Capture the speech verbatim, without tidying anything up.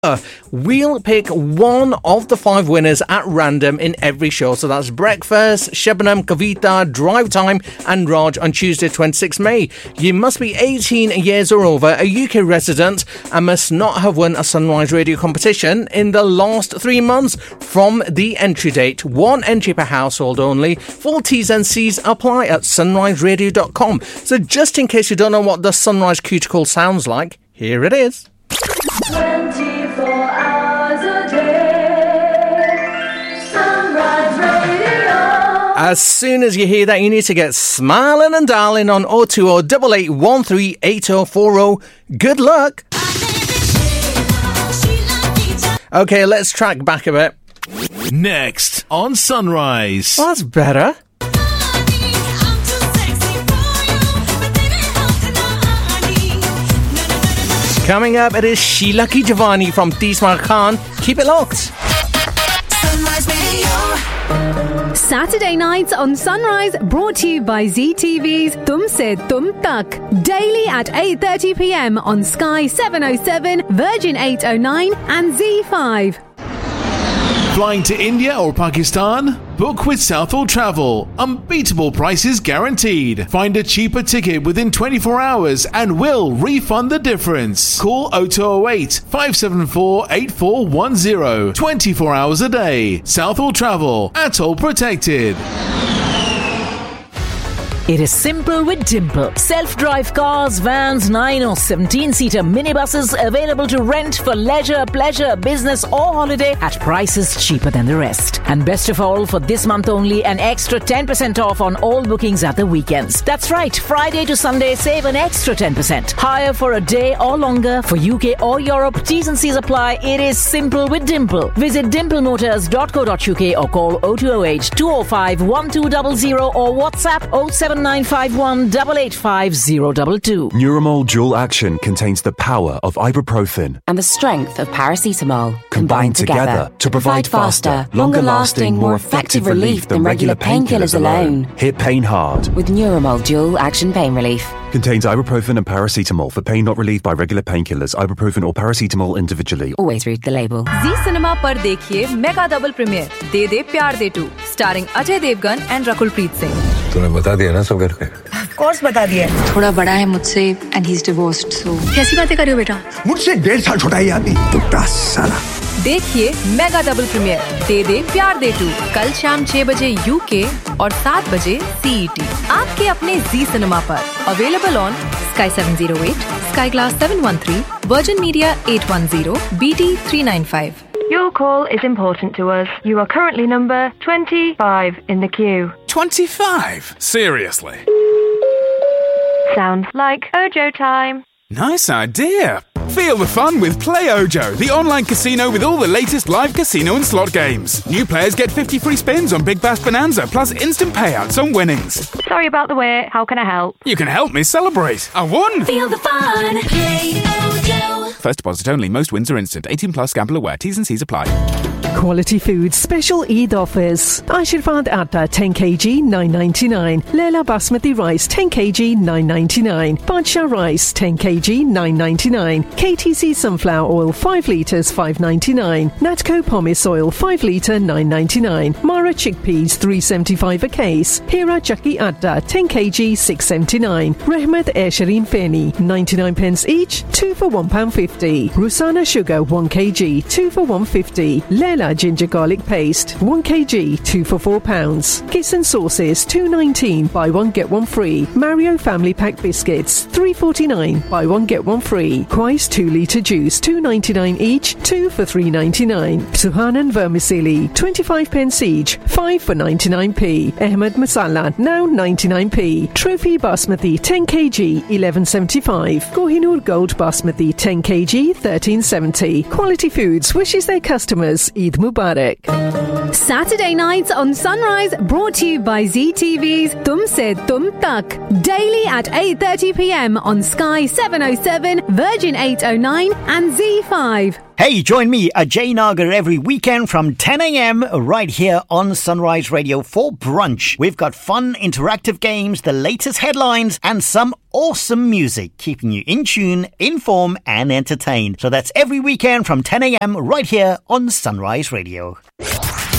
We'll pick one of the five winners at random in every show. So that's Breakfast, Shabnam, Kavita, Drive Time and Raj on Tuesday twenty-sixth of May. You must be eighteen years or over, a U K resident and must not have won a Sunrise Radio competition in the last three months from the entry date. One entry per household only. Full T's and C's apply at sunrise radio dot com. So just in case you don't know what the Sunrise Cuticle sounds like, here it is. twenty-four hours a day, Sunrise Radio. As soon as you hear that, you need to get smiling and dialing on oh two oh, eight eight one three, eight oh four oh. Good luck. Okay, let's track back a bit. Next on Sunrise. Well, that's better. Coming up, it is Sheila Ki Javani from Tismar Khan. Keep it locked. Saturday nights on Sunrise, brought to you by Z T V's Tum Se Tum Tak. Daily at eight thirty p.m. on Sky seven oh seven, Virgin eight oh nine and Z five. Flying to India or Pakistan? Book with Southall Travel. Unbeatable prices guaranteed. Find a cheaper ticket within twenty-four hours and we'll refund the difference. Call oh two oh eight, five seven four, eight four one oh. twenty-four hours a day. Southall Travel. Atoll protected. It is simple with Dimple. Self-drive cars, vans, nine or seventeen-seater minibuses available to rent for leisure, pleasure, business or holiday at prices cheaper than the rest. And best of all, for this month only, an extra ten percent off on all bookings at the weekends. That's right, Friday to Sunday, save an extra ten percent. Hire for a day or longer for U K or Europe. T's and C's apply. It is simple with Dimple. Visit dimple motors dot co dot uk or call oh two oh eight, two oh five, one two zero zero or WhatsApp oh seven nine five one, eight eight five oh two two. Nuromol Dual Action contains the power of ibuprofen and the strength of paracetamol combined, combined together, together to provide faster, longer-lasting, more effective relief than regular painkillers alone. Hit pain hard with Nuromol Dual Action Pain Relief. Contains ibuprofen and paracetamol for pain not relieved by regular painkillers, ibuprofen or paracetamol individually. Always read the label. Z Cinema पर देखिए mega double premiere दे दे प्यार दे to starring Ajay Devgan and Rakul Preet Singh. तूने बता दिया ना सब घर पे? Of course बता दिया. थोड़ा बड़ा है मुझसे and he's divorced so. कैसी बातें कर रहे हो बेटा? मुझसे डेढ़ साल छोटा ही आदमी. टुकड़ा साला. देखिए मेगा डबल प्रीमियर दे दे प्यार दे टू कल शाम छह बजे यूके और सात बजे सीईटी आपके अपने जी सिनेमा पर. Available on Sky seven oh eight, Sky Glass seven one three, Virgin Media eight one oh, B T three nine five. Your call is important to us. You are currently number twenty-five in the queue. twenty-five? Seriously? Sounds like Ojo time. Nice idea. Feel the fun with Play Ojo, the online casino with all the latest live casino and slot games. New players get fifty free spins on Big Bash Bonanza, plus instant payouts on winnings. Sorry about the wait. How can I help? You can help me celebrate. I won! Feel the fun. Play Ojo. First deposit only. Most wins are instant. eighteen plus. Gamble aware. T's and C's apply. Quality Foods special Eid offers. Ashirvad Atta ten kilograms nine ninety-nine. Leela Basmati Rice ten kilograms nine ninety-nine. Badsha Rice ten kilograms nine ninety-nine. K T C Sunflower Oil five litres five ninety-nine. Natco Pomace Oil five litre nine ninety-nine. Mara Chickpeas three seventy-five a case. Hira Chakki Atta ten kilograms six seventy-nine. Rehmat Airshireen Feni ninety-nine pence each, two for one pound fifty. Rusana Sugar one kilogram two for one fifty. Leela Ginger Garlic Paste one kilogram two for four pounds. Kiss and Sauces two nineteen buy one get one free. Mario Family Pack Biscuits three forty-nine buy one get one free. Quais two litre juice two ninety-nine each, two for three ninety-nine. Suhanan Vermicelli twenty-five pence each, five for ninety-nine p. Ahmed Masala now ninety-nine p. Trophy Basmati ten kilograms eleven seventy-five. Kohinoor Gold Basmati ten kilograms thirteen seventy. Quality Foods wishes their customers Eid Mubarak. Saturday nights on Sunrise, brought to you by Z T V's Tum Se Tum Tak. Daily at eight thirty p.m. on Sky seven oh seven, Virgin eight oh nine and Z five. Hey, join me, Ajay Nagar, every weekend from ten a.m. right here on Sunrise Radio for brunch. We've got fun, interactive games, the latest headlines, and some awesome music, keeping you in tune, informed, and entertained. So that's every weekend from ten a.m. right here on Sunrise Radio.